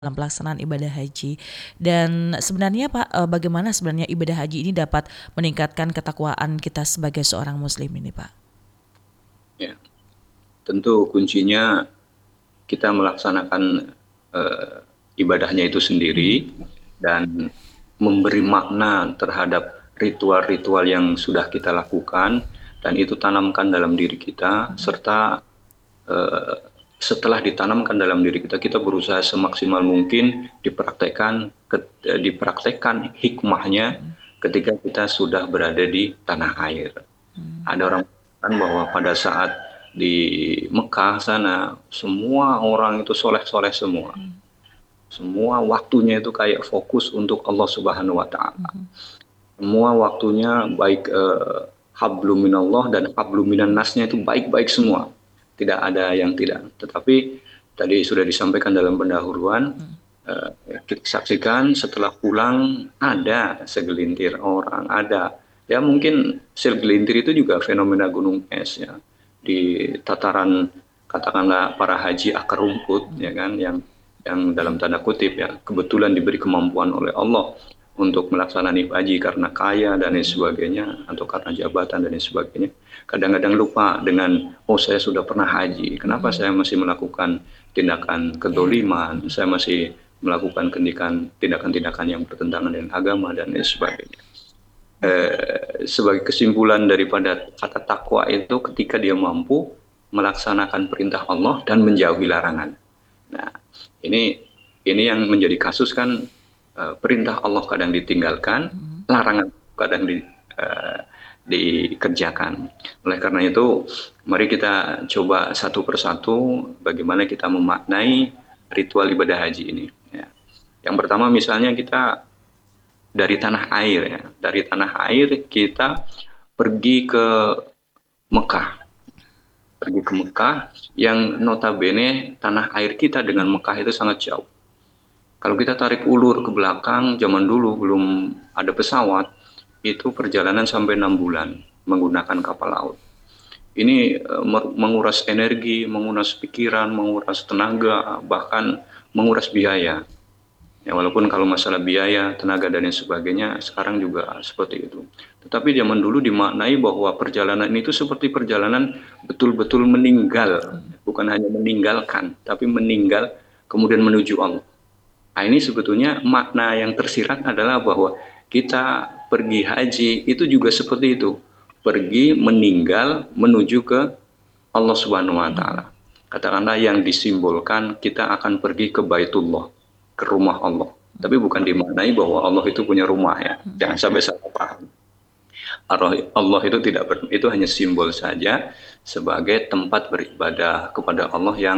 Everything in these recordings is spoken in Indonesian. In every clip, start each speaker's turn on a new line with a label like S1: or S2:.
S1: dalam pelaksanaan ibadah haji. Dan sebenarnya Pak, bagaimana sebenarnya ibadah haji ini dapat meningkatkan ketakwaan kita sebagai seorang muslim ini Pak?
S2: Ya, tentu kuncinya kita melaksanakan ibadahnya itu sendiri dan memberi makna terhadap ritual-ritual yang sudah kita lakukan dan itu tanamkan dalam diri kita serta setelah ditanamkan dalam diri kita, kita berusaha semaksimal mungkin dipraktekkan hikmahnya ketika kita sudah berada di tanah air. Ada orang mengatakan bahwa pada saat di Mekah sana, semua orang itu soleh-soleh semua. Semua waktunya itu kayak fokus untuk Allah Subhanahu wa Ta'ala. Semua waktunya baik hablum minallah dan hablum minan nasnya itu baik-baik semua. Tidak ada yang tidak. Tetapi tadi sudah disampaikan dalam pendahuluan, kita saksikan setelah pulang ada segelintir orang, ada. Ya mungkin segelintir itu juga fenomena gunung es ya. Di tataran katakanlah para haji akar rumput ya kan yang dalam tanda kutip ya kebetulan diberi kemampuan oleh Allah untuk melaksanakan haji karena kaya dan lain sebagainya atau karena jabatan dan lain sebagainya. Kadang-kadang lupa dengan saya sudah pernah haji, kenapa saya masih melakukan tindakan kedoliman, saya masih melakukan tindakan-tindakan yang bertentangan dengan agama dan lain sebagainya. Sebagai kesimpulan daripada kata takwa itu ketika dia mampu melaksanakan perintah Allah dan menjauhi larangan. Nah, ini yang menjadi kasus kan, perintah Allah kadang ditinggalkan, larangan kadang dikerjakan. Oleh karena itu, mari kita coba satu persatu bagaimana kita memaknai ritual ibadah haji ini. Ya. Yang pertama misalnya kita dari tanah air ya, dari tanah air kita pergi ke Mekah. Pergi ke Mekah yang notabene tanah air kita dengan Mekah itu sangat jauh. Kalau kita tarik ulur ke belakang, zaman dulu belum ada pesawat, itu perjalanan sampai 6 bulan menggunakan kapal laut. Ini menguras energi, menguras pikiran, menguras tenaga, bahkan menguras biaya. Ya, walaupun kalau masalah biaya, tenaga dan lain sebagainya sekarang juga seperti itu. Tetapi zaman dulu dimaknai bahwa perjalanan itu seperti perjalanan betul-betul meninggal, bukan hanya meninggalkan, tapi meninggal kemudian menuju Allah. Nah, ini sebetulnya makna yang tersirat adalah bahwa kita pergi haji itu juga seperti itu. Pergi meninggal menuju ke Allah Subhanahu wa Ta'ala. Katakanlah yang disimbolkan kita akan pergi ke Baitullah, ke rumah Allah. Tapi bukan dimaknai bahwa Allah itu punya rumah ya. Jangan sampai salah paham. Allah itu itu hanya simbol saja sebagai tempat beribadah kepada Allah yang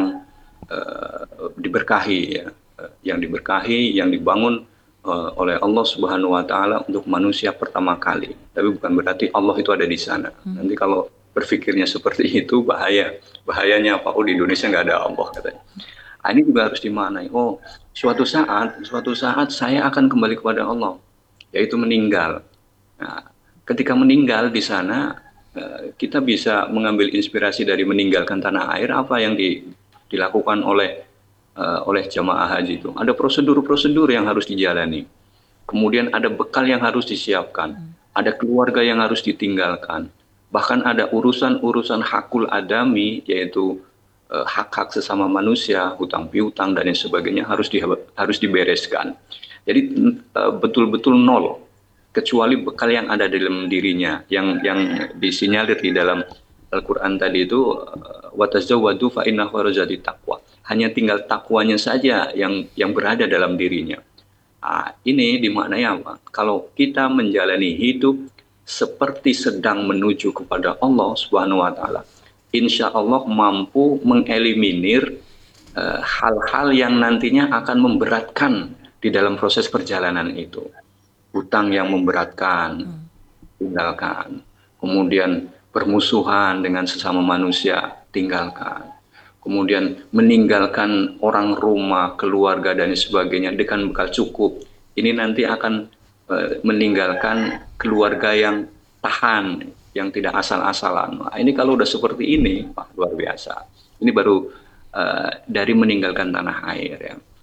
S2: diberkahi ya. Yang diberkahi, yang dibangun oleh Allah Subhanahu wa Ta'ala untuk manusia pertama kali. Tapi bukan berarti Allah itu ada di sana. Nanti kalau berpikirnya seperti itu bahayanya Pak, di Indonesia nggak ada Allah katanya. Nah, ini juga harus dimaknai. Suatu saat saya akan kembali kepada Allah, yaitu meninggal. Nah, ketika meninggal di sana kita bisa mengambil inspirasi dari meninggalkan tanah air. Apa yang dilakukan oleh jamaah haji itu? Ada prosedur-prosedur yang harus dijalani. Kemudian ada bekal yang harus disiapkan. Ada keluarga yang harus ditinggalkan. Bahkan ada urusan-urusan hakul adami, yaitu hak-hak sesama manusia, hutang piutang dan lain sebagainya harus dibereskan. Jadi betul-betul nol, kecuali bekal yang ada dalam dirinya, yang disinyalir di dalam Al-Quran tadi itu, watazawwadu fa inna khairaz zadi taqwa. Hanya tinggal takwanya saja yang berada dalam dirinya. Ini dimaknai apa? Kalau kita menjalani hidup seperti sedang menuju kepada Allah Subhanahu wa Ta'ala, insya Allah mampu mengeliminir hal-hal yang nantinya akan memberatkan di dalam proses perjalanan itu. Hutang yang memberatkan, tinggalkan. Kemudian bermusuhan dengan sesama manusia, tinggalkan. Kemudian meninggalkan orang rumah, keluarga dan sebagainya dengan bekal cukup. Ini nanti akan meninggalkan keluarga yang tahan, yang tidak asal-asalan. Nah, ini kalau udah seperti ini, Pak, luar biasa. Ini baru dari meninggalkan tanah air ya.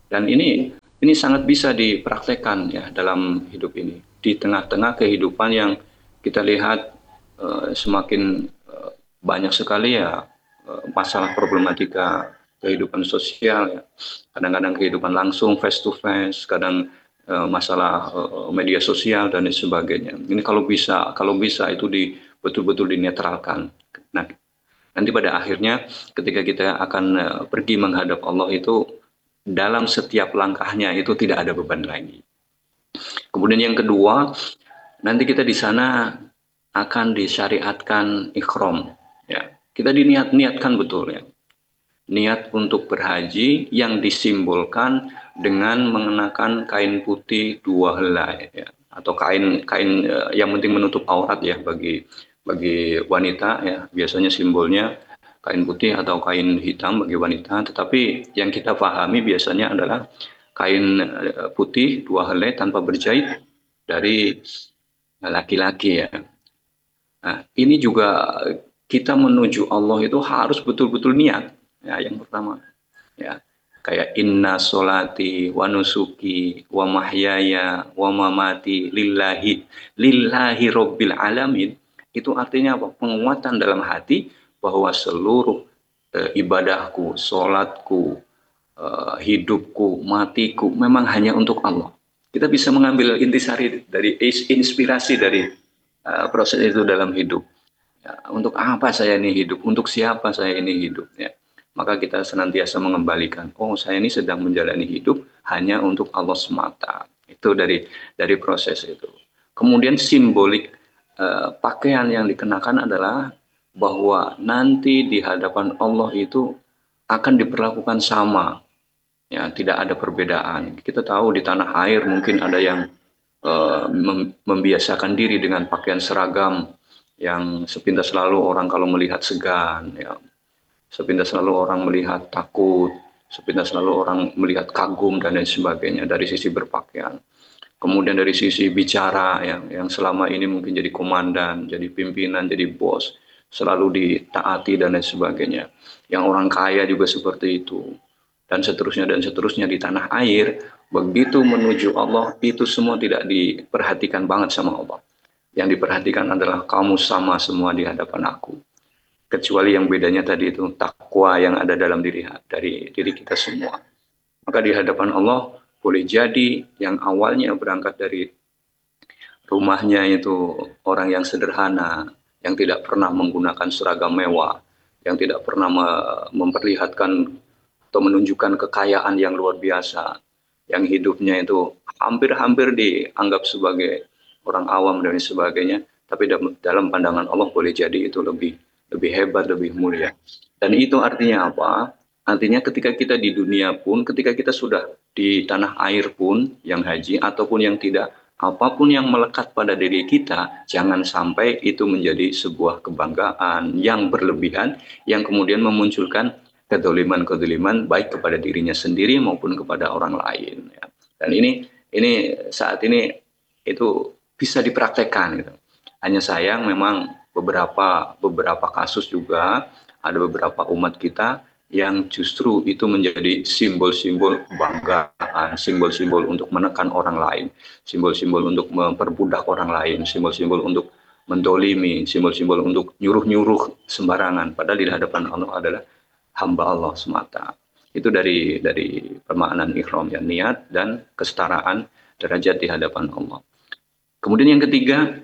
S2: Dan ini sangat bisa dipraktekkan ya dalam hidup ini. Di tengah-tengah kehidupan yang kita lihat semakin banyak sekali ya masalah problematika kehidupan sosial ya. Kadang-kadang kehidupan langsung face to face, kadang masalah media sosial dan lain sebagainya. Ini kalau bisa itu betul-betul dinetralkan. Nah, nanti pada akhirnya ketika kita akan pergi menghadap Allah itu dalam setiap langkahnya itu tidak ada beban lagi. Kemudian yang kedua, nanti kita di sana akan disyariatkan ikhram. Ya, kita niatkan betul ya. Niat untuk berhaji yang disimbolkan dengan mengenakan kain putih 2 helai ya, atau kain yang penting menutup aurat ya bagi wanita ya, biasanya simbolnya kain putih atau kain hitam bagi wanita, tetapi yang kita pahami biasanya adalah kain putih 2 helai tanpa berjahit dari laki-laki ya. Nah, ini juga kita menuju Allah itu harus betul-betul niat. Ya, yang pertama, ya kayak inna solati wa nusuki wa mahyaya wa mamati lillahi robbil alamin. Itu artinya apa? Penguatan dalam hati bahwa seluruh ibadahku, solatku, hidupku, matiku memang hanya untuk Allah. Kita bisa mengambil intisari dari inspirasi dari proses itu dalam hidup. Ya, untuk apa saya ini hidup? Untuk siapa saya ini hidup? Ya. Maka kita senantiasa mengembalikan, oh saya ini sedang menjalani hidup hanya untuk Allah semata. Itu dari proses itu. Kemudian simbolik pakaian yang dikenakan adalah bahwa nanti di hadapan Allah itu akan diperlakukan sama. Ya, tidak ada perbedaan. Kita tahu di tanah air mungkin ada yang membiasakan diri dengan pakaian seragam yang sepintas lalu orang kalau melihat segan, ya, sepintas lalu orang melihat takut, sepintas lalu orang melihat kagum dan lain sebagainya dari sisi berpakaian. Kemudian dari sisi bicara yang selama ini mungkin jadi komandan, jadi pimpinan, jadi bos, selalu ditaati dan lain sebagainya. Yang orang kaya juga seperti itu. Dan seterusnya di tanah air, begitu menuju Allah, itu semua tidak diperhatikan banget sama Allah. Yang diperhatikan adalah kamu sama semua di hadapan aku. Kecuali yang bedanya tadi itu takwa yang ada dalam dari diri kita semua. Maka di hadapan Allah boleh jadi yang awalnya berangkat dari rumahnya itu orang yang sederhana, yang tidak pernah menggunakan seragam mewah, yang tidak pernah memperlihatkan atau menunjukkan kekayaan yang luar biasa, yang hidupnya itu hampir-hampir dianggap sebagai orang awam dan sebagainya, tapi dalam pandangan Allah boleh jadi itu lebih hebat, lebih mulia. Dan itu artinya apa? Artinya ketika kita di dunia pun, ketika kita sudah di tanah air pun, yang haji ataupun yang tidak, apapun yang melekat pada diri kita, jangan sampai itu menjadi sebuah kebanggaan yang berlebihan, yang kemudian memunculkan kedoliman baik kepada dirinya sendiri maupun kepada orang lain. Ya. Dan ini saat ini itu bisa dipraktekkan. Gitu. Hanya sayang memang beberapa kasus juga ada beberapa umat kita yang justru itu menjadi simbol-simbol kebanggaan, simbol-simbol untuk menekan orang lain, simbol-simbol untuk memperbudak orang lain, simbol-simbol untuk mendolimi, simbol-simbol untuk nyuruh-nyuruh sembarangan. Padahal di hadapan Allah adalah hamba Allah semata. Itu dari permaknaan ikhram ya, niat dan kesetaraan derajat di hadapan Allah. Kemudian yang ketiga,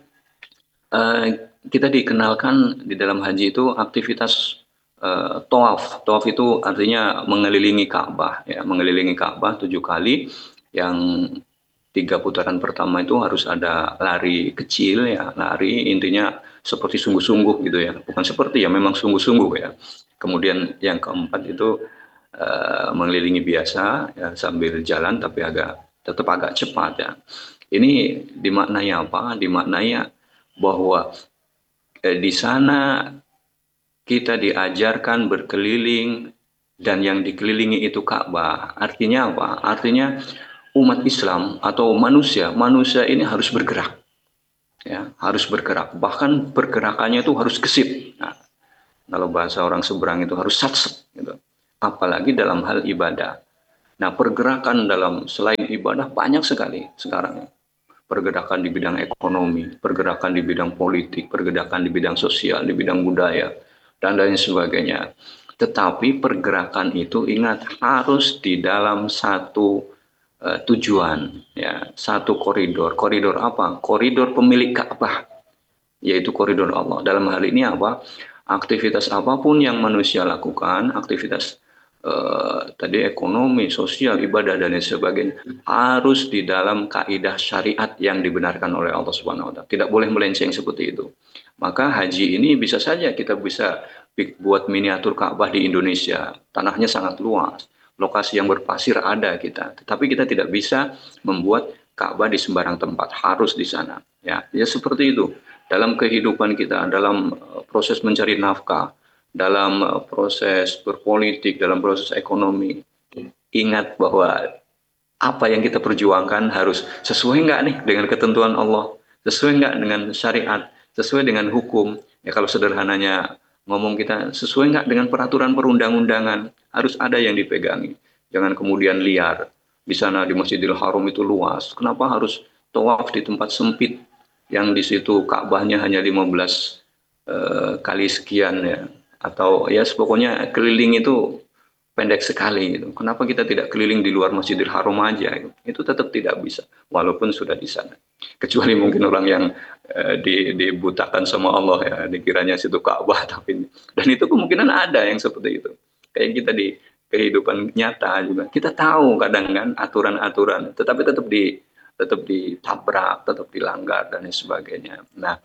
S2: kita dikenalkan di dalam haji itu aktivitas tawaf. Tawaf itu artinya mengelilingi Ka'bah, ya, mengelilingi Ka'bah 7 kali. Yang 3 putaran pertama itu harus ada lari kecil, ya, lari intinya seperti sungguh-sungguh gitu ya, bukan seperti ya, memang sungguh-sungguh ya. Kemudian yang keempat itu mengelilingi biasa, ya, sambil jalan tapi tetap agak cepat ya. Ini dimaknai apa? Dimaknai bahwa di sana kita diajarkan berkeliling dan yang dikelilingi itu Ka'bah. Artinya apa? Artinya umat Islam atau manusia ini harus bergerak. Ya, harus bergerak. Bahkan pergerakannya itu harus gesit. Nah, kalau bahasa orang seberang itu harus satset gitu. Apalagi dalam hal ibadah. Nah, pergerakan dalam selain ibadah banyak sekali sekarang. Pergerakan di bidang ekonomi, pergerakan di bidang politik, pergerakan di bidang sosial, di bidang budaya, dan lain sebagainya. Tetapi pergerakan itu ingat harus di dalam satu tujuan, ya, satu koridor. Koridor apa? Koridor pemilik Ka'bah, yaitu koridor Allah. Dalam hal ini apa? Aktivitas apapun yang manusia lakukan, aktivitas tadi ekonomi, sosial, ibadah dan lain sebagainya harus di dalam kaidah syariat yang dibenarkan oleh Allah Subhanahu wa taala. Tidak boleh melenceng seperti itu. Maka haji ini bisa saja kita bisa buat miniatur Ka'bah di Indonesia. Tanahnya sangat luas. Lokasi yang berpasir ada kita, tetapi kita tidak bisa membuat Ka'bah di sembarang tempat, harus di sana. Ya, ya seperti itu. Dalam kehidupan kita, dalam proses mencari nafkah, dalam proses berpolitik, dalam proses ekonomi, ingat bahwa apa yang kita perjuangkan harus sesuai nggak nih dengan ketentuan Allah, sesuai nggak dengan syariat, sesuai dengan hukum. Ya kalau sederhananya ngomong kita sesuai nggak dengan peraturan perundang-undangan, harus ada yang dipegangi. Jangan kemudian liar. Di sana di Masjidil Haram itu luas. Kenapa harus tawaf di tempat sempit yang di situ Ka'bahnya hanya 15 kali sekian ya, atau ya pokoknya keliling itu pendek sekali gitu. Kenapa kita tidak keliling di luar Masjidil Haram aja? Itu tetap tidak bisa, walaupun sudah di sana. Kecuali mungkin orang yang dibutakan sama Allah ya, dikiranya situ Ka'bah, tapi dan itu kemungkinan ada yang seperti itu. Kayak kita di kehidupan nyata juga, kita tahu kadang kan aturan-aturan, tetapi tetap ditabrak, tetap dilanggar dan sebagainya. Nah,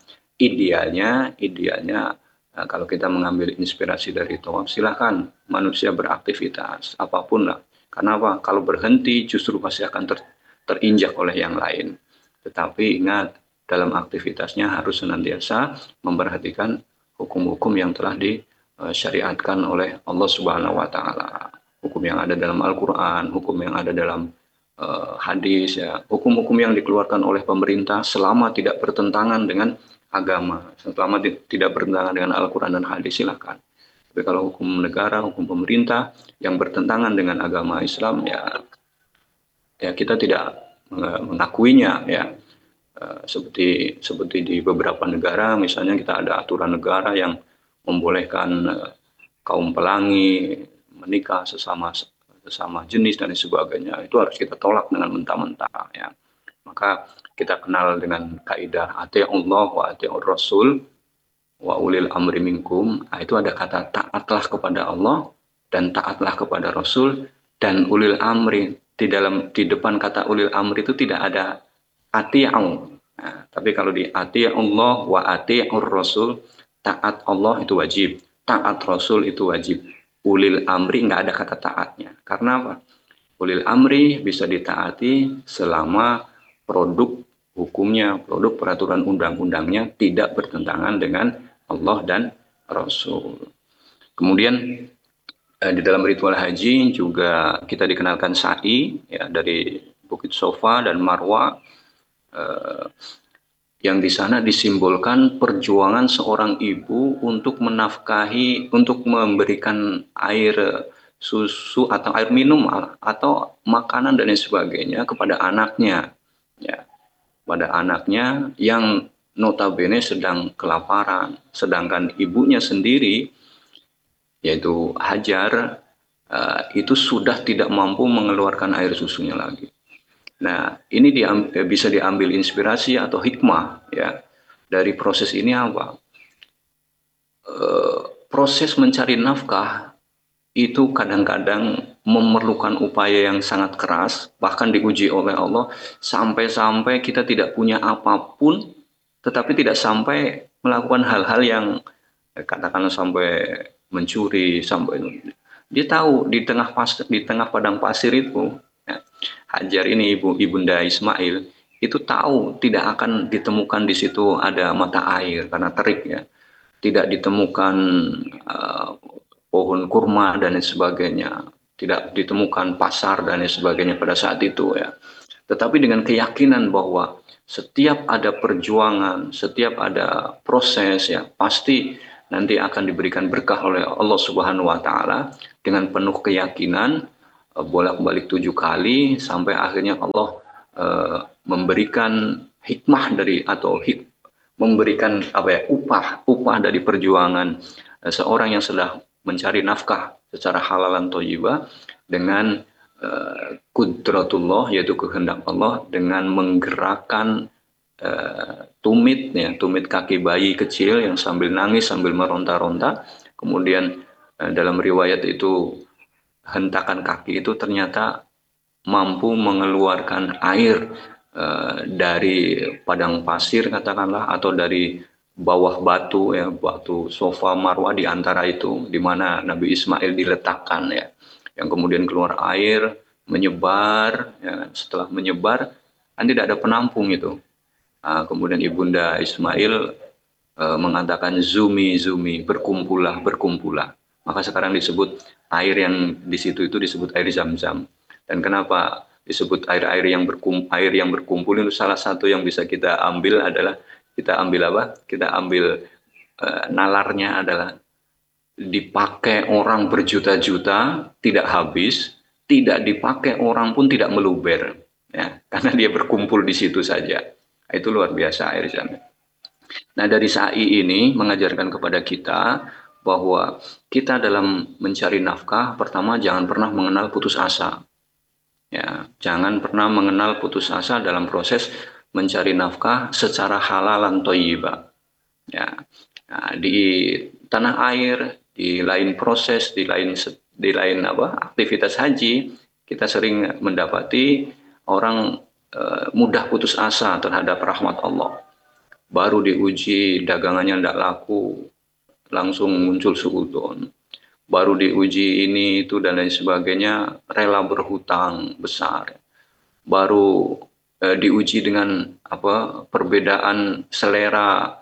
S2: idealnya kalau kita mengambil inspirasi dari tawaf, silahkan manusia beraktivitas apapun lah. Karena apa? Kalau berhenti justru pasti akan terinjak oleh yang lain. Tetapi ingat, dalam aktivitasnya harus senantiasa memperhatikan hukum-hukum yang telah disyariatkan oleh Allah Subhanahu wa taala. Hukum yang ada dalam Al-Qur'an, hukum yang ada dalam hadis ya, hukum-hukum yang dikeluarkan oleh pemerintah selama tidak bertentangan dengan agama, selama tidak bertentangan dengan Al-Quran dan hadis, silakan. Tapi kalau hukum negara, hukum pemerintah yang bertentangan dengan agama Islam, ya kita tidak mengakuinya ya. Seperti di beberapa negara, misalnya kita ada aturan negara yang membolehkan kaum pelangi menikah sesama jenis dan sebagainya. Itu harus kita tolak dengan mentah-mentah ya. Maka kita kenal dengan kaidah ati'ullah wa ati'ur rasul wa ulil amri minkum. Itu ada kata taatlah kepada Allah dan taatlah kepada Rasul dan ulil amri. Di depan kata ulil amri itu tidak ada ati'u. Nah, tapi kalau di ati'ullah wa ati'ur rasul, taat Allah itu wajib, taat Rasul itu wajib. Ulil amri nggak ada kata taatnya. Karena apa? Ulil amri bisa ditaati selama produk hukumnya, produk peraturan undang-undangnya tidak bertentangan dengan Allah dan Rasul. Kemudian di dalam ritual haji juga kita dikenalkan sa'i ya, dari Bukit Sofa dan Marwa yang di sana disimbolkan perjuangan seorang ibu untuk menafkahi, untuk memberikan air susu atau air minum atau makanan dan lain sebagainya kepada anaknya. Ya, pada anaknya yang notabene sedang kelaparan, sedangkan ibunya sendiri yaitu Hajar itu sudah tidak mampu mengeluarkan air susunya lagi. Nah, ini bisa diambil inspirasi atau hikmah ya dari proses ini apa? Proses mencari nafkah itu kadang-kadang memerlukan upaya yang sangat keras, bahkan diuji oleh Allah, sampai-sampai kita tidak punya apapun, tetapi tidak sampai melakukan hal-hal yang katakanlah sampai mencuri, sampai dia tahu di tengah padang pasir itu, ya, Hajar ini ibunda Ismail itu tahu tidak akan ditemukan di situ ada mata air karena terik ya, tidak ditemukan pohon kurma dan lain sebagainya, tidak ditemukan pasar dan lain sebagainya pada saat itu ya. Tetapi dengan keyakinan bahwa setiap ada perjuangan, setiap ada proses ya, pasti nanti akan diberikan berkah oleh Allah Subhanahu wa taala. Dengan penuh keyakinan bolak-balik 7 kali sampai akhirnya Allah memberikan hikmah dari memberikan apa ya, upah dari perjuangan seorang yang sedang mencari nafkah secara halalan thayyibah dengan kudratullah, yaitu kehendak Allah, dengan menggerakkan tumit kaki bayi kecil yang sambil nangis sambil meronta-ronta. Kemudian dalam riwayat itu hentakan kaki itu ternyata mampu mengeluarkan air dari padang pasir katakanlah, atau dari bawah batu ya, batu Sofa Marwah, di antara itu di mana Nabi Ismail diletakkan ya, yang kemudian keluar air menyebar ya. Setelah menyebar kan tidak ada penampung itu. Kemudian ibunda Ismail mengatakan zumi berkumpullah. Maka sekarang disebut air yang di situ itu disebut air Zam-Zam. Dan kenapa disebut air yang berkumpul itu, salah satu yang bisa kita ambil adalah kita ambil nalarnya adalah dipakai orang berjuta-juta tidak habis, tidak dipakai orang pun tidak meluber ya, karena dia berkumpul di situ saja. Itu luar biasa air Zam-Zam. Nah, dari sa'i ini mengajarkan kepada kita bahwa kita dalam mencari nafkah, pertama jangan pernah mengenal putus asa. Ya, jangan pernah mengenal putus asa dalam proses mencari nafkah secara halalan thayyibah. Ya. Nah, di tanah air, di lain proses, di lain aktivitas haji, kita sering mendapati orang mudah putus asa terhadap rahmat Allah. Baru diuji dagangannya tidak laku, langsung muncul suudzon. Baru diuji ini itu dan lain sebagainya, rela berhutang besar. Baru diuji dengan perbedaan selera,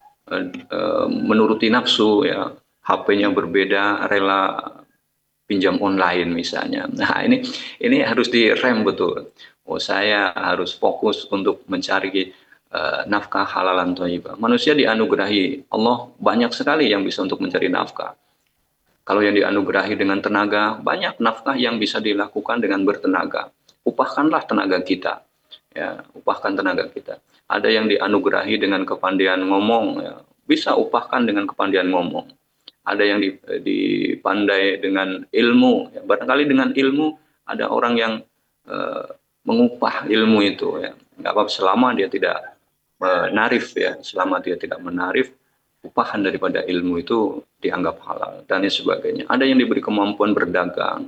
S2: menuruti nafsu ya, HP-nya berbeda, rela pinjam online misalnya. Nah, ini harus direm betul. Saya harus fokus untuk mencari nafkah halalan thayyibah. Manusia dianugerahi Allah banyak sekali yang bisa untuk mencari nafkah. Kalau yang dianugerahi dengan tenaga, banyak nafkah yang bisa dilakukan dengan bertenaga. Upahkanlah tenaga kita. Ya, upahkan tenaga kita. Ada yang dianugerahi dengan kepandaian ngomong, ya, bisa upahkan dengan kepandaian ngomong. Ada yang dipandai dengan ilmu, ya, barangkali dengan ilmu ada orang yang mengupah ilmu itu, ya. Nggak apa-apa selama dia tidak menarif, ya, selama dia tidak menarif, upahan daripada ilmu itu dianggap halal dan sebagainya. Ada yang diberi kemampuan berdagang,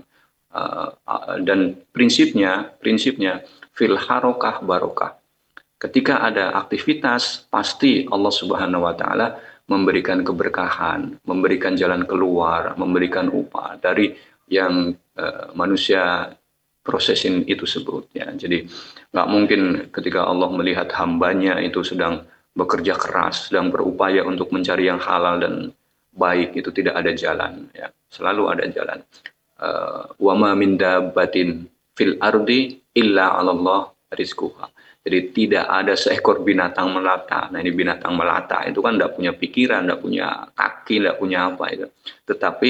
S2: dan prinsipnya fil harokah barokah. Ketika ada aktivitas, pasti Allah Subhanahu wa Ta'ala memberikan keberkahan, memberikan jalan keluar, memberikan upah dari yang manusia prosesin itu sebut. Ya. Jadi nggak mungkin ketika Allah melihat hambanya itu sedang bekerja keras, sedang berupaya untuk mencari yang halal dan baik, itu tidak ada jalan. Ya. Selalu ada jalan. Wa ma min dabbatin fil ardi illa 'alallah rizquha. Jadi tidak ada seekor binatang melata. Nah, ini binatang melata itu kan tidak punya pikiran, tidak punya kaki, tidak punya apa itu. Tetapi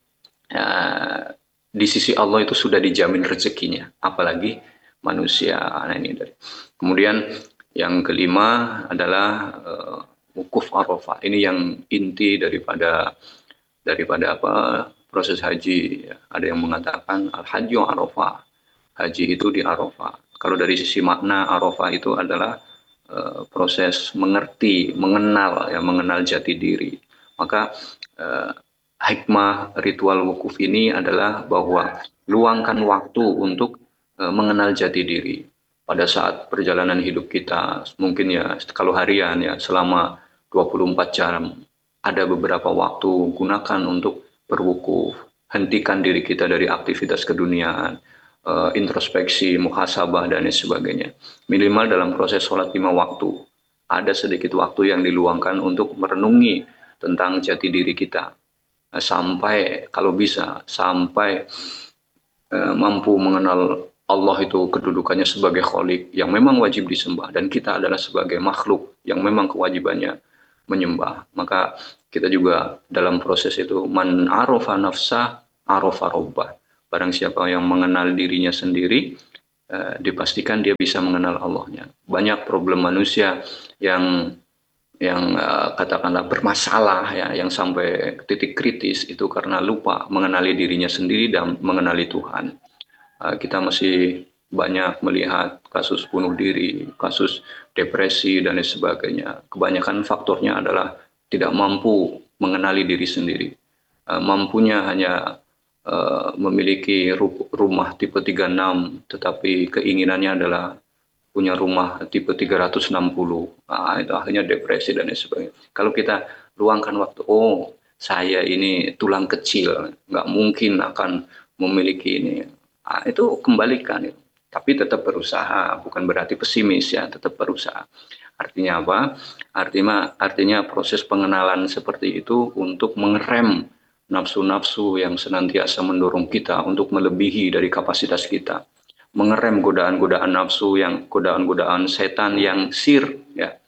S2: di sisi Allah itu sudah dijamin rezekinya. Apalagi manusia. Nah, ini dari. Kemudian yang kelima adalah wukuf Arafah. Ini yang inti daripada proses haji. Ada yang mengatakan al-hajju Arafah. Haji itu di Arafah. Kalau dari sisi makna, Arafah itu adalah proses mengerti, mengenal jati diri. Maka hikmah ritual wukuf ini adalah bahwa luangkan waktu untuk mengenal jati diri. Pada saat perjalanan hidup kita, mungkin ya kalau harian ya selama 24 jam, ada beberapa waktu gunakan untuk berwukuf. Hentikan diri kita dari aktivitas keduniaan, introspeksi, muhasabah, dan sebagainya. Minimal dalam proses sholat 5 waktu, ada sedikit waktu yang diluangkan untuk merenungi tentang jati diri kita. Sampai, kalau bisa, sampai mampu mengenal Allah itu kedudukannya sebagai Khalik yang memang wajib disembah, dan kita adalah sebagai makhluk yang memang kewajibannya menyembah. Maka kita juga dalam proses itu man arafa nafsah arafa rabbah. Barang siapa yang mengenal dirinya sendiri, dipastikan dia bisa mengenal Allahnya. Banyak problem manusia yang katakanlah bermasalah ya, yang sampai titik kritis itu karena lupa mengenali dirinya sendiri dan mengenali Tuhan. Kita masih banyak melihat kasus bunuh diri, kasus depresi dan lain sebagainya. Kebanyakan faktornya adalah tidak mampu mengenali diri sendiri. Mampunya hanya memiliki rumah tipe 36, tetapi keinginannya adalah punya rumah tipe 360. Itu akhirnya depresi dan lain sebagainya. Kalau kita luangkan waktu, oh saya ini tulang kecil, nggak mungkin akan memiliki ini. Itu kembalikan. Tapi tetap berusaha, bukan berarti pesimis ya, tetap berusaha. Artinya apa? Artinya proses pengenalan seperti itu untuk mengerem nafsu-nafsu yang senantiasa mendorong kita untuk melebihi dari kapasitas kita, mengerem godaan-godaan nafsu, yang godaan-godaan setan yang ya,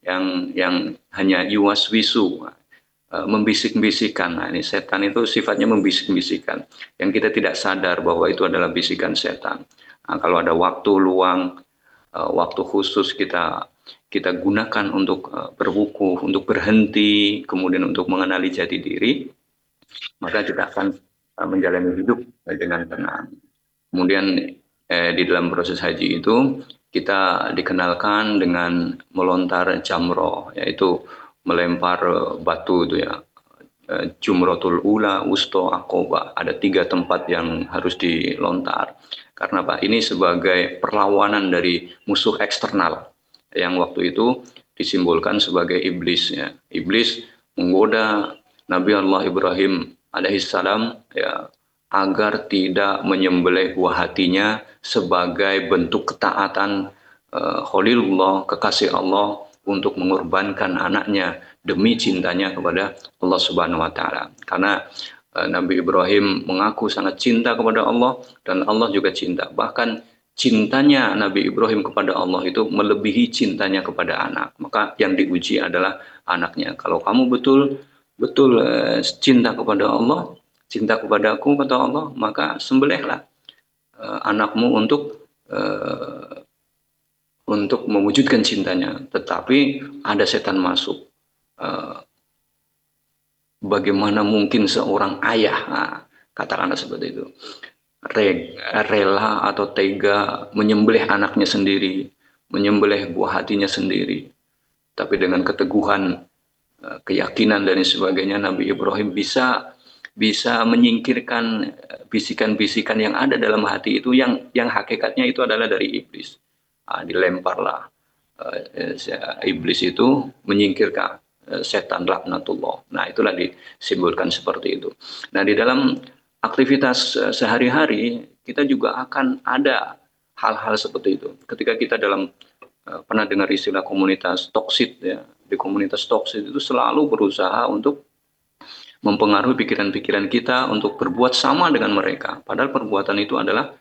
S2: yang hanya yuwaswisu, membisik-bisikan. Nah, ini setan itu sifatnya membisik-bisikan, yang kita tidak sadar bahwa itu adalah bisikan setan. Nah, kalau ada waktu luang, waktu khusus kita gunakan untuk berwukuh, untuk berhenti, kemudian untuk mengenali jati diri, maka kita akan menjalani hidup dengan tenang. Kemudian di dalam proses haji itu kita dikenalkan dengan melontar jamroh, yaitu melempar batu itu ya. Jumrotul ula, wusto, akoba. Ada 3 tempat yang harus dilontar. Karena Pak, ini sebagai perlawanan dari musuh eksternal yang waktu itu disimbolkan sebagai iblis ya. Iblis menggoda Nabi Allah Ibrahim alaihissalam ya, agar tidak menyembelih buah hatinya sebagai bentuk ketaatan Khalilullah, kekasih Allah, untuk mengorbankan anaknya demi cintanya kepada Allah Subhanahu wa taala. Karena Nabi Ibrahim mengaku sangat cinta kepada Allah dan Allah juga cinta. Bahkan cintanya Nabi Ibrahim kepada Allah itu melebihi cintanya kepada anak. Maka yang diuji adalah anaknya. Kalau kamu betul cinta kepada Allah, cinta kepadaku, kata Allah, maka sembelihlah anakmu untuk mewujudkan cintanya. Tetapi ada setan masuk. Bagaimana mungkin seorang ayah, katakanlah seperti itu, rela atau tega menyembelih anaknya sendiri, menyembelih buah hatinya sendiri. Tapi dengan keteguhan, keyakinan dan sebagainya, Nabi Ibrahim bisa menyingkirkan bisikan-bisikan yang ada dalam hati itu, yang hakikatnya itu adalah dari iblis. Dilemparlah iblis itu, menyingkirkan setan laknatullah. Nah, itulah disimbolkan seperti itu. Nah, di dalam aktivitas sehari-hari kita juga akan ada hal-hal seperti itu. Ketika kita pernah dengar istilah komunitas toksit ya. Di komunitas toksit itu selalu berusaha untuk mempengaruhi pikiran-pikiran kita untuk berbuat sama dengan mereka. Padahal perbuatan itu adalah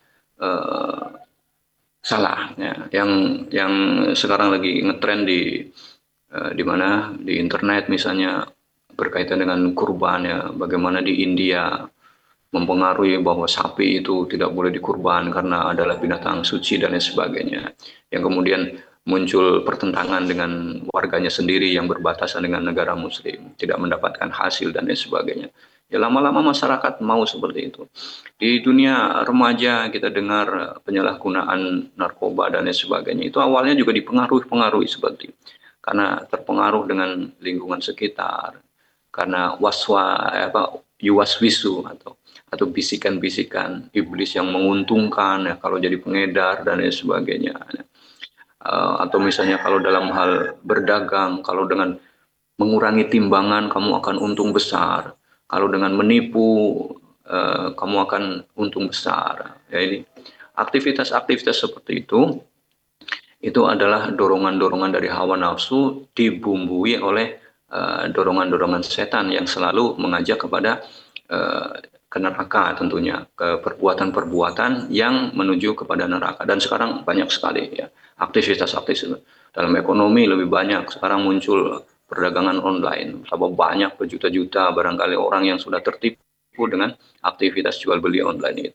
S2: salah ya. Yang sekarang lagi ngetrend di mana di internet misalnya berkaitan dengan kurban ya, bagaimana di India mempengaruhi bahwa sapi itu tidak boleh dikurban karena adalah binatang suci dan lain sebagainya, yang kemudian muncul pertentangan dengan warganya sendiri yang berbatasan dengan negara muslim, tidak mendapatkan hasil dan lain sebagainya. Ya, lama-lama masyarakat mau seperti itu. Di dunia remaja kita dengar penyalahgunaan narkoba dan lain sebagainya, itu awalnya juga dipengaruhi seperti itu. Karena terpengaruh dengan lingkungan sekitar, karena yuwaswisu atau bisikan-bisikan iblis yang menguntungkan ya, kalau jadi pengedar dan lain sebagainya. Atau misalnya kalau dalam hal berdagang, kalau dengan mengurangi timbangan kamu akan untung besar, kalau dengan menipu kamu akan untung besar. Ya, ini aktivitas-aktivitas seperti itu adalah dorongan-dorongan dari hawa nafsu, dibumbui oleh dorongan-dorongan setan yang selalu mengajak kepada ke neraka, tentunya ke perbuatan-perbuatan yang menuju kepada neraka. Dan sekarang banyak sekali ya aktivitas-aktivitas dalam ekonomi, lebih banyak sekarang muncul perdagangan online. Berapa banyak berjuta-juta barangkali orang yang sudah tertipu dengan aktivitas jual beli online itu.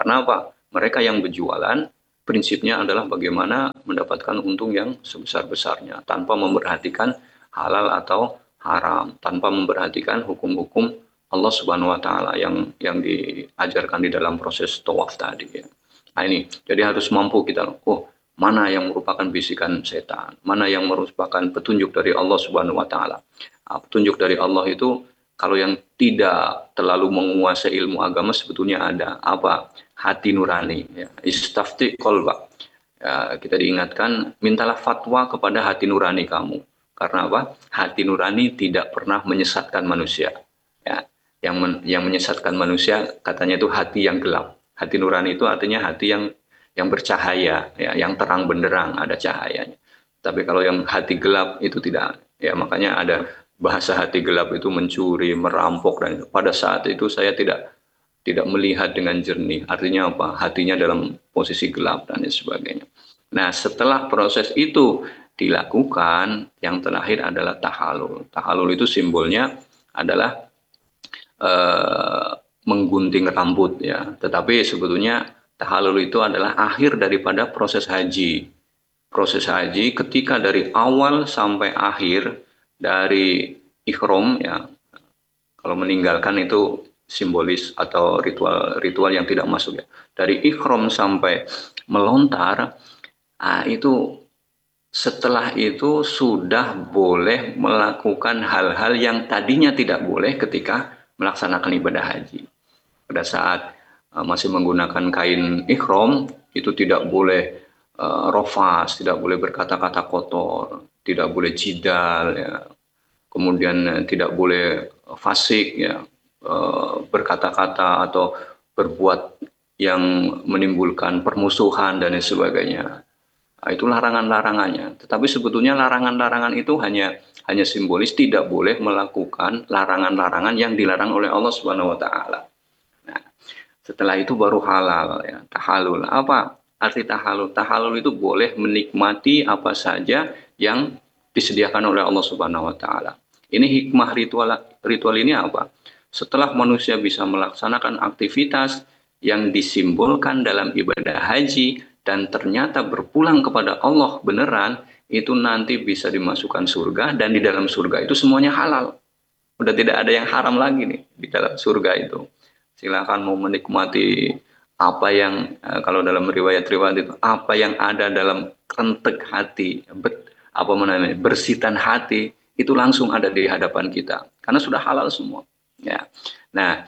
S2: Karena apa? Mereka yang berjualan prinsipnya adalah bagaimana mendapatkan untung yang sebesar-besarnya tanpa memperhatikan halal atau haram, tanpa memperhatikan hukum-hukum Allah Subhanahu wa taala yang diajarkan di dalam proses tawaf tadi ya. Nah ini, jadi harus mampu kita, mana yang merupakan bisikan setan, mana yang merupakan petunjuk dari Allah Subhanahu wa taala. Nah, petunjuk dari Allah itu kalau yang tidak terlalu menguasai ilmu agama sebetulnya ada apa? Hati nurani ya. Istafti qalbak. Ya, kita diingatkan mintalah fatwa kepada hati nurani kamu. Karena apa? Hati nurani tidak pernah menyesatkan manusia. Ya, yang menyesatkan manusia katanya itu hati yang gelap. Hati nurani itu artinya hati yang bercahaya, ya, yang terang benderang, ada cahayanya. Tapi kalau yang hati gelap itu tidak. Ya, makanya ada bahasa hati gelap itu mencuri, merampok, dan pada saat itu saya tidak melihat dengan jernih. Artinya apa? Hatinya dalam posisi gelap dan sebagainya. Nah, setelah proses itu dilakukan, yang terakhir adalah tahalul. Tahalul itu simbolnya adalah menggunting rambut ya. Tetapi sebetulnya tahalul itu adalah akhir daripada proses haji. Proses haji ketika dari awal sampai akhir dari ikhram ya. Kalau meninggalkan itu simbolis atau ritual yang tidak masuk ya. Dari ikhram sampai melontar, itu setelah itu sudah boleh melakukan hal-hal yang tadinya tidak boleh ketika melaksanakan ibadah haji. Pada saat masih menggunakan kain ikhram, itu tidak boleh rofas, tidak boleh berkata-kata kotor, tidak boleh jidal, ya. Kemudian tidak boleh fasik, ya, berkata-kata atau berbuat yang menimbulkan permusuhan dan sebagainya. Nah, itu larangan-larangannya. Tetapi sebetulnya larangan-larangan itu hanya simbolis, tidak boleh melakukan larangan-larangan yang dilarang oleh Allah Subhanahu wa taala. Nah, setelah itu baru halal ya, tahalul. Apa arti tahalul? Tahalul itu boleh menikmati apa saja yang disediakan oleh Allah Subhanahu wa taala. Ini hikmah ritual ini apa? Setelah manusia bisa melaksanakan aktivitas yang disimbolkan dalam ibadah haji dan ternyata berpulang kepada Allah beneran, itu nanti bisa dimasukkan surga, dan di dalam surga itu semuanya halal. Udah tidak ada yang haram lagi nih di dalam surga itu. Silakan mau menikmati apa yang kalau dalam riwayat-riwayat itu apa yang ada dalam rentek hati, bersitan hati itu langsung ada di hadapan kita karena sudah halal semua. Ya. Nah,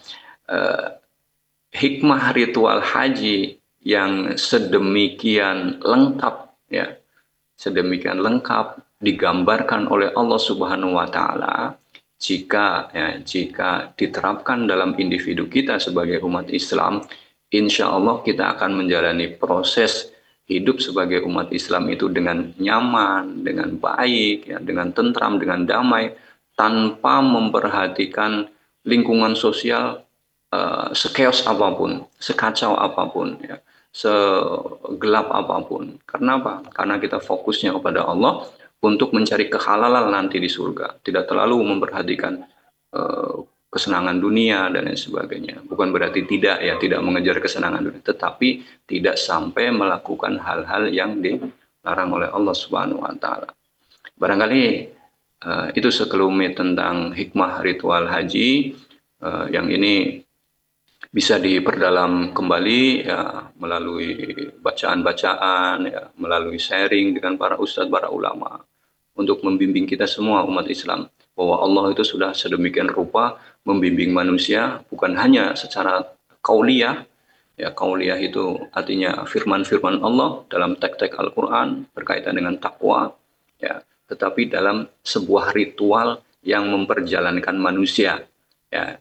S2: hikmah ritual haji yang sedemikian lengkap ya, sedemikian lengkap digambarkan oleh Allah Subhanahu wa taala, jika diterapkan dalam individu kita sebagai umat Islam, insya Allah kita akan menjalani proses hidup sebagai umat Islam itu dengan nyaman, dengan baik, ya, dengan tentram, dengan damai, tanpa memperhatikan lingkungan sosial sekeos apapun, sekacau apapun, ya, segelap apapun. Karena apa? Karena kita fokusnya kepada Allah untuk mencari kehalalan nanti di surga. Tidak terlalu memperhatikan kesenangan dunia dan lain sebagainya. Bukan berarti tidak mengejar kesenangan dunia, tetapi tidak sampai melakukan hal-hal yang dilarang oleh Allah Subhanahu wa taala. Barangkali itu sekelumit tentang hikmah ritual haji yang ini bisa diperdalam kembali ya, melalui bacaan-bacaan ya, melalui sharing dengan para ustadz, para ulama, untuk membimbing kita semua umat Islam bahwa Allah itu sudah sedemikian rupa membimbing manusia, bukan hanya secara qauliyah. Ya, qauliyah itu artinya firman-firman Allah dalam teks-teks Al-Qur'an berkaitan dengan takwa, ya, tetapi dalam sebuah ritual yang memperjalankan manusia, ya,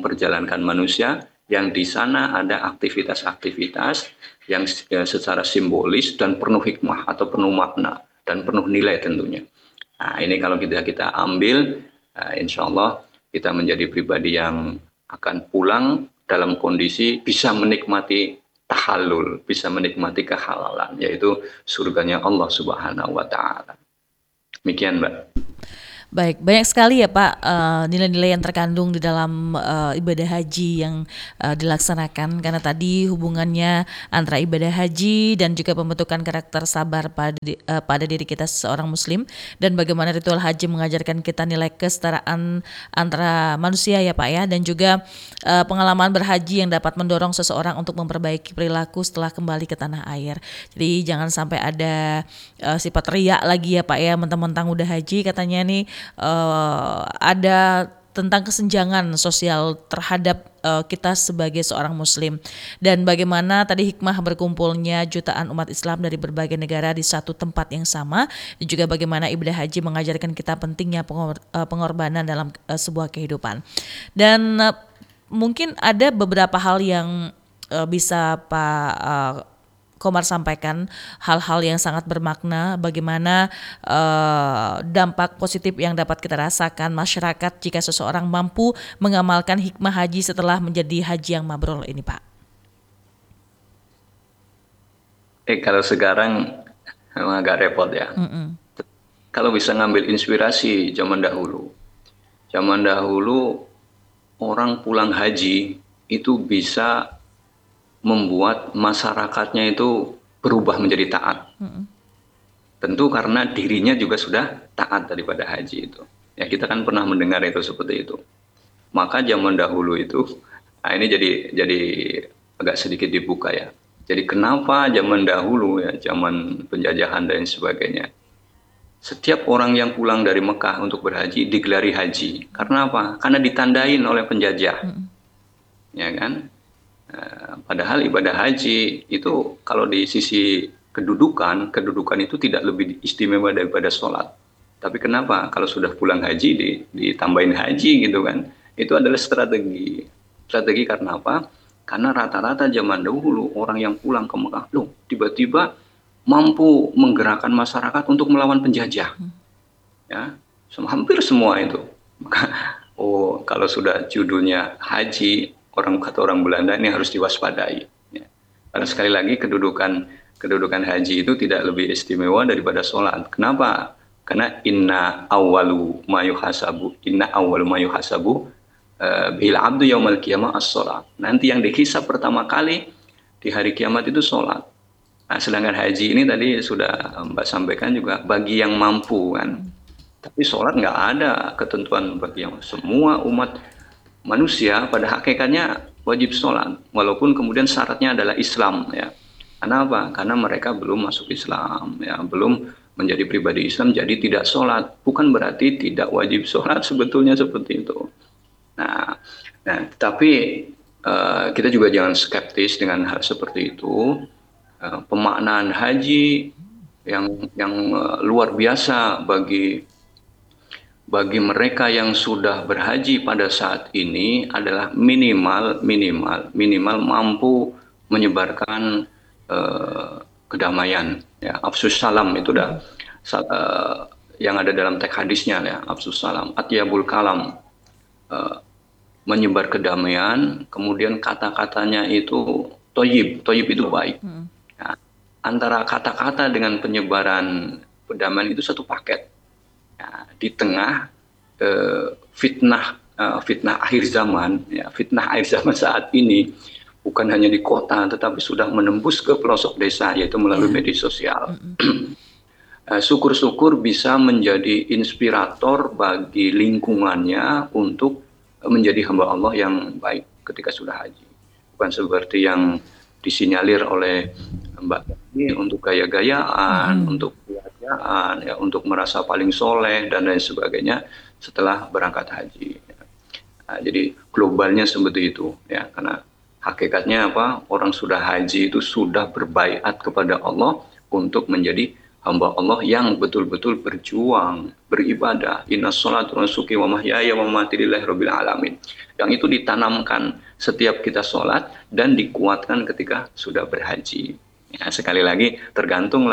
S2: yang di sana ada aktivitas-aktivitas yang secara simbolis dan penuh hikmah atau penuh makna dan penuh nilai tentunya. Nah, ini kalau kita ambil, insya Allah kita menjadi pribadi yang akan pulang dalam kondisi bisa menikmati tahallul, bisa menikmati kehalalan, yaitu surganya Allah Subhanahu wa taala. Demikian, Mbak.
S1: Baik, banyak sekali ya Pak nilai-nilai yang terkandung di dalam ibadah haji yang dilaksanakan, karena tadi hubungannya antara ibadah haji dan juga pembentukan karakter sabar pada diri kita seorang muslim, dan bagaimana ritual haji mengajarkan kita nilai kesetaraan antara manusia ya Pak ya, dan juga pengalaman berhaji yang dapat mendorong seseorang untuk memperbaiki perilaku setelah kembali ke tanah air. Jadi jangan sampai ada sifat riak lagi ya Pak ya, mentang-mentang udah haji katanya nih ada tentang kesenjangan sosial terhadap kita sebagai seorang muslim, dan bagaimana tadi hikmah berkumpulnya jutaan umat Islam dari berbagai negara di satu tempat yang sama, dan juga bagaimana ibadah haji mengajarkan kita pentingnya pengorbanan dalam sebuah kehidupan. Dan mungkin ada beberapa hal yang bisa Pak Komar sampaikan, hal-hal yang sangat bermakna, bagaimana dampak positif yang dapat kita rasakan masyarakat jika seseorang mampu mengamalkan hikmah haji setelah menjadi haji yang mabrur ini Pak.
S2: Kalau sekarang memang agak repot ya. Kalau bisa ngambil inspirasi zaman dahulu orang pulang haji itu bisa membuat masyarakatnya itu berubah menjadi taat. Tentu karena dirinya juga sudah taat daripada haji itu. Ya kita kan pernah mendengar itu seperti itu. Maka zaman dahulu itu, nah ini jadi agak sedikit dibuka ya. Jadi kenapa zaman dahulu ya, zaman penjajahan dan sebagainya, setiap orang yang pulang dari Mekah untuk berhaji digelari haji. Karena apa? Karena ditandain oleh penjajah, ya kan? Padahal ibadah haji itu kalau di sisi kedudukan itu tidak lebih istimewa daripada sholat. Tapi kenapa kalau sudah pulang haji ditambahin haji gitu kan? Itu adalah strategi. Strategi karena apa? Karena rata-rata zaman dahulu orang yang pulang ke Mekah, loh tiba-tiba mampu menggerakkan masyarakat untuk melawan penjajah. Ya, hampir semua itu. Oh, kalau sudah judulnya haji, kata orang Belanda ini harus diwaspadai. Ya. Karena sekali lagi kedudukan haji itu tidak lebih istimewa daripada sholat. Kenapa? Karena inna awwalu ma yuhasabu bil abdu yaumal qiyamah as-sholat. Nanti yang dihisab pertama kali di hari kiamat itu sholat. Nah, sedangkan haji ini tadi sudah Mbak sampaikan juga bagi yang mampu kan. Tapi sholat nggak ada ketentuan bagi yang semua umat manusia pada hakikatnya wajib sholat, walaupun kemudian syaratnya adalah Islam ya. Karena apa? Karena mereka belum masuk Islam ya, belum menjadi pribadi Islam, jadi tidak sholat. Bukan berarti tidak wajib sholat, sebetulnya seperti itu. Nah tapi kita juga jangan skeptis dengan hal seperti itu. Pemaknaan haji yang luar biasa bagi mereka yang sudah berhaji pada saat ini adalah minimal mampu menyebarkan kedamaian ya. Afsus salam itu dah yang ada dalam teks hadisnya ya, afsus salam, atyabul kalam, menyebar kedamaian, kemudian kata-katanya itu toyib itu baik. Nah, antara kata-kata dengan penyebaran kedamaian itu satu paket. Nah, di tengah fitnah akhir zaman, ya, fitnah akhir zaman saat ini bukan hanya di kota, tetapi sudah menembus ke pelosok desa, yaitu melalui media sosial. Syukur-syukur bisa menjadi inspirator bagi lingkungannya untuk menjadi hamba Allah yang baik ketika sudah haji. Bukan seperti yang disinyalir oleh Mbak ini untuk gaya-gayaan, untuk keluargaan, ya, untuk merasa paling soleh dan lain sebagainya setelah berangkat haji. Nah, jadi globalnya seperti itu, ya, karena hakikatnya apa? Orang sudah haji itu sudah berbaiat kepada Allah untuk menjadi hamba Allah yang betul-betul berjuang, beribadah. Inna sholata wa nusuki wa mahyaya wa mamati lillahi rabbil alamin. Yang itu ditanamkan setiap kita sholat dan dikuatkan ketika sudah berhaji. Ya, sekali lagi tergantung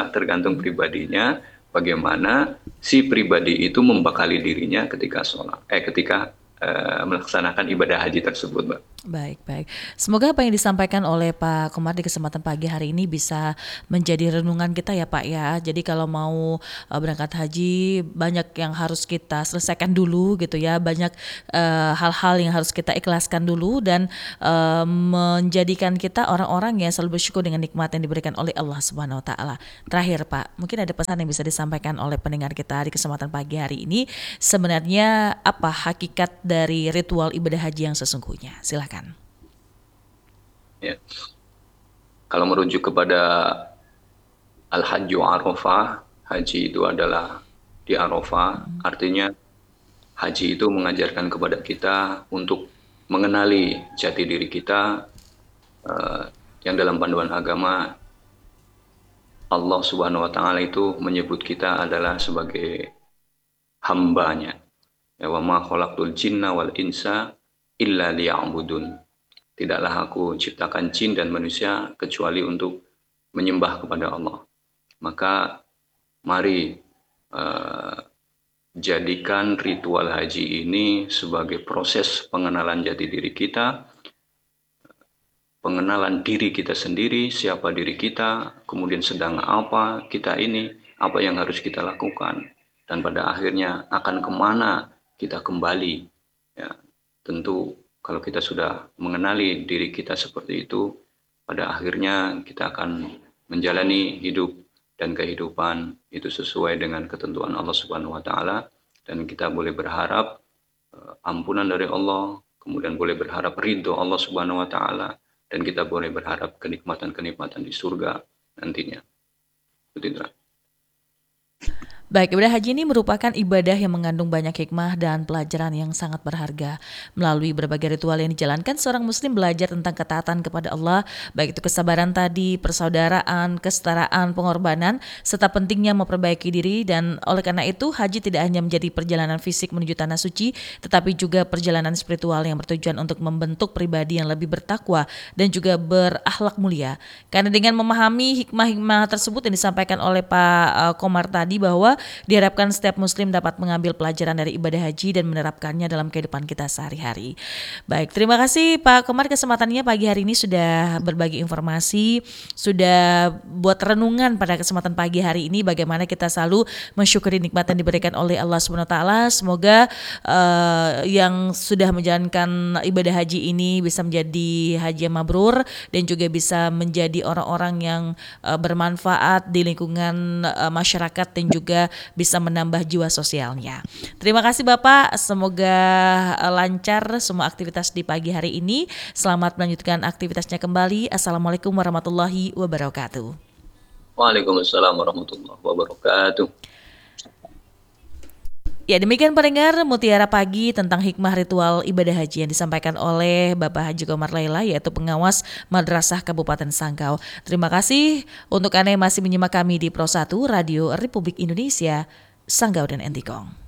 S2: pribadinya, bagaimana si pribadi itu membekali dirinya ketika sholat, ketika melaksanakan ibadah haji tersebut, Mbak.
S1: Baik, baik. Semoga apa yang disampaikan oleh Pak Komar di kesempatan pagi hari ini bisa menjadi renungan kita ya Pak ya. Jadi kalau mau berangkat haji banyak yang harus kita selesaikan dulu gitu ya. Banyak hal-hal yang harus kita ikhlaskan dulu dan menjadikan kita orang-orang yang selalu bersyukur dengan nikmat yang diberikan oleh Allah Subhanahu wa taala. Terakhir Pak, mungkin ada pesan yang bisa disampaikan oleh pendengar kita di kesempatan pagi hari ini. Sebenarnya apa hakikat dari ritual ibadah haji yang sesungguhnya? Silakan.
S2: Ya. Kalau merujuk kepada Al-Hajju Arafah, haji itu adalah di Arafah, artinya haji itu mengajarkan kepada kita untuk mengenali jati diri kita, yang dalam panduan agama Allah Subhanahu wa taala itu menyebut kita adalah sebagai hambanya. Ya, wa ma khalaqtul jinna wal insa illa liya'budun. Tidaklah aku ciptakan jin dan manusia kecuali untuk menyembah kepada Allah. Maka mari jadikan ritual haji ini sebagai proses pengenalan jati diri kita, pengenalan diri kita sendiri, siapa diri kita, kemudian sedang apa kita ini, apa yang harus kita lakukan, dan pada akhirnya akan kemana kita kembali. Ya, tentu kalau kita sudah mengenali diri kita seperti itu, pada akhirnya kita akan menjalani hidup dan kehidupan itu sesuai dengan ketentuan Allah Subhanahu wa taala, dan kita boleh berharap ampunan dari Allah, kemudian boleh berharap ridho Allah Subhanahu wa taala, dan kita boleh berharap kenikmatan-kenikmatan di surga nantinya. Itu Indra.
S1: Baik, ibadah haji ini merupakan ibadah yang mengandung banyak hikmah dan pelajaran yang sangat berharga. Melalui berbagai ritual yang dijalankan, seorang muslim belajar tentang ketaatan kepada Allah, baik itu kesabaran tadi, persaudaraan, kesetaraan, pengorbanan, serta pentingnya memperbaiki diri. Dan oleh karena itu, haji tidak hanya menjadi perjalanan fisik menuju tanah suci, tetapi juga perjalanan spiritual yang bertujuan untuk membentuk pribadi yang lebih bertakwa dan juga berakhlak mulia. Karena dengan memahami hikmah-hikmah tersebut yang disampaikan oleh Pak Komar tadi, bahwa diharapkan setiap muslim dapat mengambil pelajaran dari ibadah haji dan menerapkannya dalam kehidupan kita sehari-hari. Baik, terima kasih Pak Komar kesempatannya pagi hari ini sudah berbagi informasi, sudah buat renungan pada kesempatan pagi hari ini bagaimana kita selalu mensyukuri nikmat yang diberikan oleh Allah Subhanahu wa taala. Semoga yang sudah menjalankan ibadah haji ini bisa menjadi haji yang mabrur dan juga bisa menjadi orang-orang yang bermanfaat di lingkungan masyarakat dan juga bisa menambah jiwa sosialnya. Terima kasih Bapak, semoga lancar semua aktivitas di pagi hari ini. Selamat melanjutkan aktivitasnya kembali. Assalamualaikum warahmatullahi wabarakatuh.
S2: Waalaikumsalam warahmatullahi wabarakatuh.
S1: Ya, demikian pendengar Mutiara Pagi tentang hikmah ritual ibadah haji yang disampaikan oleh Bapak Haji Komar Laila, yaitu pengawas Madrasah Kabupaten Sanggau. Terima kasih untuk Anda yang masih menyimak kami di Pro 1 Radio Republik Indonesia, Sanggau dan Entikong.